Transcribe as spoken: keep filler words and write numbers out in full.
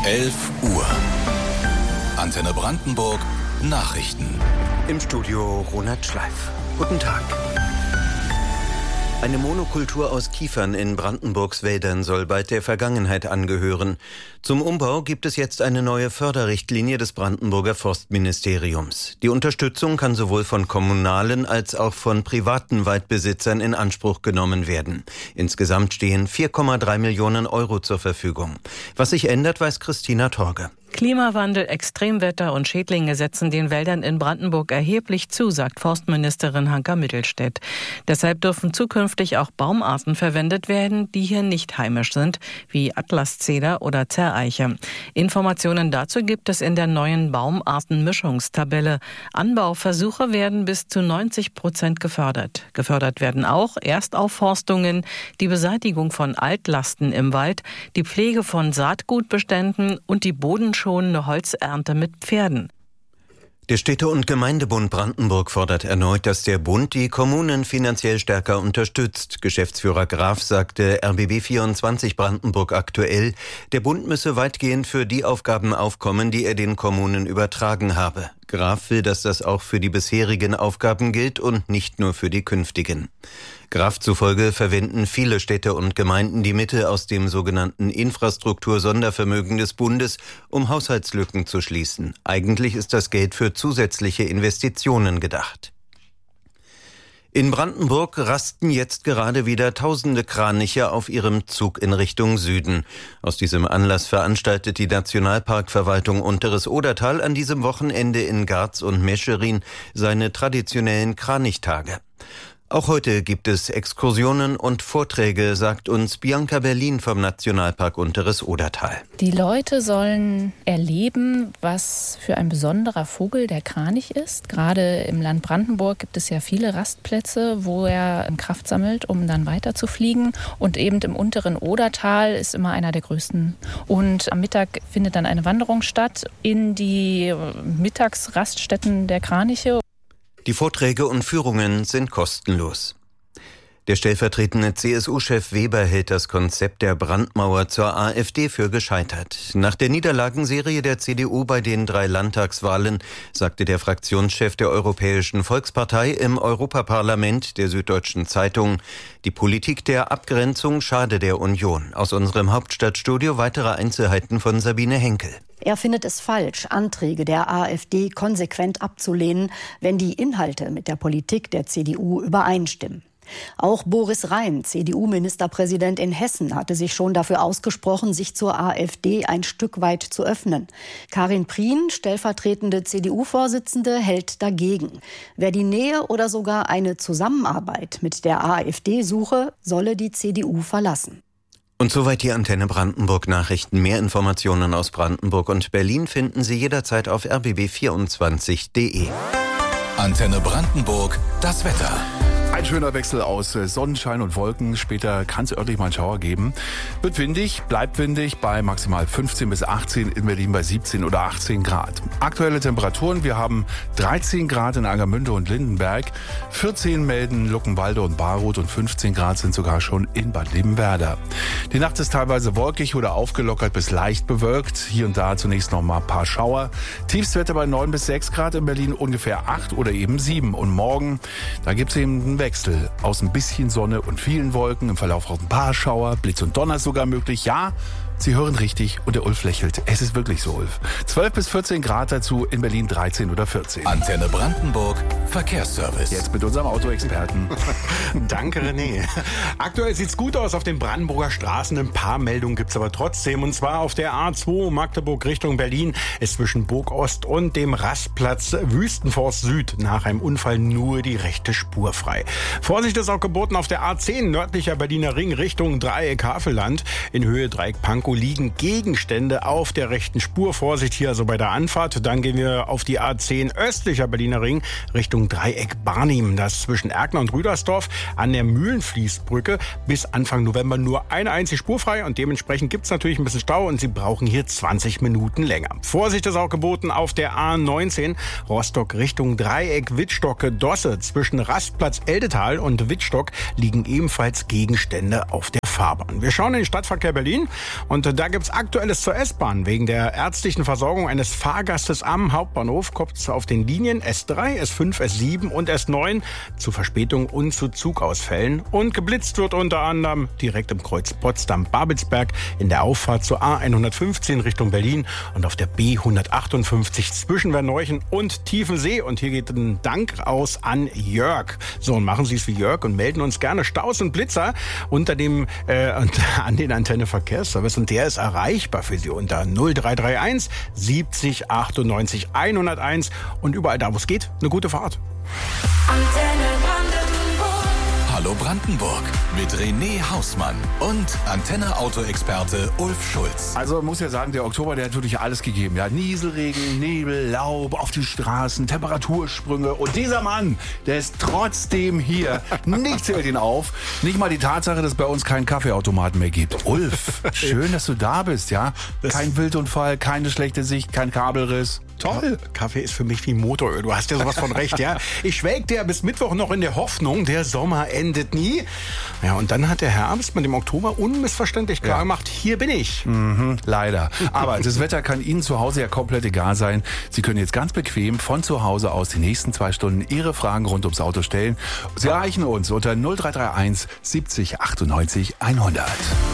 elf Uhr. Antenne Brandenburg Nachrichten. Im Studio Ronald Schleif. Guten Tag. Eine Monokultur aus Kiefern in Brandenburgs Wäldern soll bald der Vergangenheit angehören. Zum Umbau gibt es jetzt eine neue Förderrichtlinie des Brandenburger Forstministeriums. Die Unterstützung kann sowohl von kommunalen als auch von privaten Waldbesitzern in Anspruch genommen werden. Insgesamt stehen vier Komma drei Millionen Euro zur Verfügung. Was sich ändert, weiß Christina Torge. Klimawandel, Extremwetter und Schädlinge setzen den Wäldern in Brandenburg erheblich zu, sagt Forstministerin Hanka Mittelstädt. Deshalb dürfen zukünftig auch Baumarten verwendet werden, die hier nicht heimisch sind, wie Atlaszeder oder Zerreiche. Informationen dazu gibt es in der neuen Baumartenmischungstabelle. Anbauversuche werden bis zu neunzig Prozent gefördert. Gefördert werden auch Erstaufforstungen, die Beseitigung von Altlasten im Wald, die Pflege von Saatgutbeständen und die Bodenschonung schonende Holzernte mit Pferden. Der Städte- und Gemeindebund Brandenburg fordert erneut, dass der Bund die Kommunen finanziell stärker unterstützt. Geschäftsführer Graf sagte R B B vierundzwanzig Brandenburg aktuell, der Bund müsse weitgehend für die Aufgaben aufkommen, die er den Kommunen übertragen habe. Graf will, dass das auch für die bisherigen Aufgaben gilt und nicht nur für die künftigen. Graf zufolge verwenden viele Städte und Gemeinden die Mittel aus dem sogenannten Infrastruktur-Sondervermögen des Bundes, um Haushaltslücken zu schließen. Eigentlich ist das Geld für zusätzliche Investitionen gedacht. In Brandenburg rasten jetzt gerade wieder tausende Kraniche auf ihrem Zug in Richtung Süden. Aus diesem Anlass veranstaltet die Nationalparkverwaltung Unteres Odertal an diesem Wochenende in Garz und Mescherin seine traditionellen Kranichtage. Auch heute gibt es Exkursionen und Vorträge, sagt uns Bianca Berlin vom Nationalpark Unteres Odertal. Die Leute sollen erleben, was für ein besonderer Vogel der Kranich ist. Gerade im Land Brandenburg gibt es ja viele Rastplätze, wo er Kraft sammelt, um dann weiter zu fliegen. Und eben im unteren Odertal ist immer einer der größten. Und am Mittag findet dann eine Wanderung statt in die Mittagsraststätten der Kraniche. Die Vorträge und Führungen sind kostenlos. Der stellvertretende C S U-Chef Weber hält das Konzept der Brandmauer zur AfD für gescheitert. Nach der Niederlagenserie der C D U bei den drei Landtagswahlen sagte der Fraktionschef der Europäischen Volkspartei im Europaparlament der Süddeutschen Zeitung, die Politik der Abgrenzung schade der Union. Aus unserem Hauptstadtstudio weitere Einzelheiten von Sabine Henkel. Er findet es falsch, Anträge der AfD konsequent abzulehnen, wenn die Inhalte mit der Politik der C D U übereinstimmen. Auch Boris Rhein, C D U-Ministerpräsident in Hessen, hatte sich schon dafür ausgesprochen, sich zur AfD ein Stück weit zu öffnen. Karin Prien, stellvertretende C D U-Vorsitzende, hält dagegen. Wer die Nähe oder sogar eine Zusammenarbeit mit der AfD suche, solle die C D U verlassen. Und soweit die Antenne Brandenburg Nachrichten. Mehr Informationen aus Brandenburg und Berlin finden Sie jederzeit auf r b b vierundzwanzig punkt d e. Antenne Brandenburg, das Wetter. Ein schöner Wechsel aus Sonnenschein und Wolken. Später kann es örtlich mal einen Schauer geben. Wird windig, bleibt windig bei maximal fünfzehn bis achtzehn, in Berlin bei siebzehn oder achtzehn Grad. Aktuelle Temperaturen, wir haben dreizehn Grad in Angermünde und Lindenberg, vierzehn melden Luckenwalde und Baroth und fünfzehn Grad sind sogar schon in Bad Liebenwerda. Die Nacht ist teilweise wolkig oder aufgelockert bis leicht bewölkt. Hier und da zunächst noch mal ein paar Schauer. Tiefstwerte bei neun bis sechs Grad, in Berlin ungefähr acht oder eben sieben. Und morgen, da gibt es eben einen Wechsel aus ein bisschen Sonne und vielen Wolken, im Verlauf auch ein paar Schauer, Blitz und Donner sogar möglich. Ja, Sie hören richtig und der Ulf lächelt. Es ist wirklich so, Ulf. zwölf bis vierzehn Grad dazu, in Berlin dreizehn oder vierzehn. Antenne Brandenburg, Verkehrsservice. Jetzt mit unserem Autoexperten. Danke, René. Aktuell sieht's gut aus auf den Brandenburger Straßen. Ein paar Meldungen gibt's aber trotzdem. Und zwar auf der A zwei Magdeburg Richtung Berlin ist zwischen Burg Ost und dem Rastplatz Wüstenforst Süd nach einem Unfall nur die rechte Spur frei. Vorsicht ist auch geboten auf der A zehn nördlicher Berliner Ring Richtung Dreieck Havelland. In Höhe Dreieck Pankow liegen Gegenstände auf der rechten Spur. Vorsicht hier also bei der Anfahrt. Dann gehen wir auf die A zehn östlicher Berliner Ring Richtung Dreieck Barnim. Das zwischen Erkner und Rüdersdorf an der Mühlenfließbrücke bis Anfang November nur eine einzige Spur frei und dementsprechend gibt es natürlich ein bisschen Stau und Sie brauchen hier zwanzig Minuten länger. Vorsicht ist auch geboten auf der A neunzehn Rostock Richtung Dreieck Wittstock-Dosse. Zwischen Rastplatz Eldetal und Wittstock liegen ebenfalls Gegenstände auf der Fahrt. Fahrbahn. Wir schauen in den Stadtverkehr Berlin und da gibt's Aktuelles zur S-Bahn. Wegen der ärztlichen Versorgung eines Fahrgastes am Hauptbahnhof kommt es auf den Linien S drei, S fünf, S sieben und S neun zu Verspätungen und zu Zugausfällen. Und geblitzt wird unter anderem direkt im Kreuz Potsdam-Babelsberg in der Auffahrt zur A hundertfünfzehn Richtung Berlin und auf der B hundertachtundfünfzig zwischen Werneuchen und Tiefensee. Und hier geht ein Dank aus an Jörg. So, und machen Sie es wie Jörg und melden uns gerne Staus und Blitzer unter dem äh, an den Antenne Verkehrsservice. Und der ist erreichbar für Sie unter null drei drei eins siebzig achtundneunzig hunderteins und überall da, wo es geht, eine gute Fahrt. Antenne Brandenburg. Hallo Brandenburg mit René Hausmann und Antenne-Auto-Experte Ulf Schulz. Also man muss ja sagen, der Oktober, der hat wirklich alles gegeben. Ja, Nieselregen, Nebel, Laub auf die Straßen, Temperatursprünge. Und dieser Mann, der ist trotzdem hier. Nichts hält ihn auf. Nicht mal die Tatsache, dass es bei uns keinen Kaffeeautomaten mehr gibt. Ulf, schön, dass du da bist, ja? Kein Wildunfall, keine schlechte Sicht, kein Kabelriss. Toll. Kaffee ist für mich wie Motoröl. Du hast ja sowas von recht, ja. Ich schwelgte ja bis Mittwoch noch in der Hoffnung, der Sommer endet nie. Ja, und dann hat der Herbst mit dem Oktober unmissverständlich klar gemacht, hier bin ich. Mhm, leider. Aber das Wetter kann Ihnen zu Hause ja komplett egal sein. Sie können jetzt ganz bequem von zu Hause aus die nächsten zwei Stunden Ihre Fragen rund ums Auto stellen. Sie erreichen uns unter null drei drei eins siebzig achtundneunzig hundert.